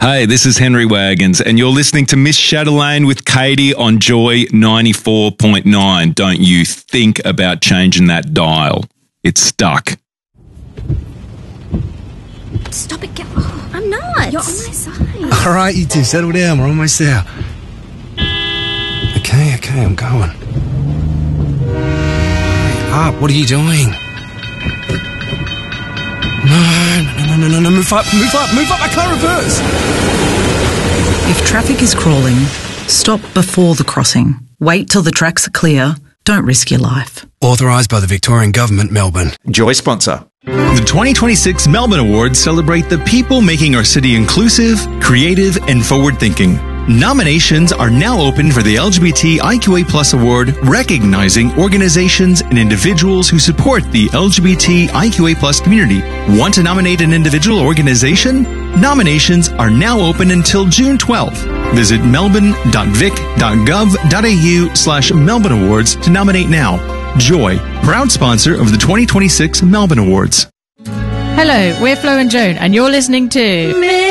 Hey, this is Henry Wagons, and you're listening to Miss Chatelaine with Katie on Joy 94.9. Don't you think about changing that dial. It's stuck. Stop it, I'm not. You're on my side. All right, you two, settle down. We're almost there. Okay, I'm going. Hurry up, what are you doing? No, move up, I can't reverse. If traffic is crawling, stop before the crossing. Wait till the tracks are clear. Don't risk your life. Authorised by the Victorian Government, Melbourne. Joy sponsor. The 2026 Melbourne Awards celebrate the people making our city inclusive, creative, and forward-thinking. Nominations are now open for the LGBTIQA+ Award, recognizing organizations and individuals who support the LGBTIQA+ community. Want to nominate an individual or organization? Nominations are now open until June 12th. Visit melbourne.vic.gov.au/Melbourne Awards to nominate now. Joy, proud sponsor of the 2026 Melbourne Awards. Hello, we're Flo and Joan, and you're listening to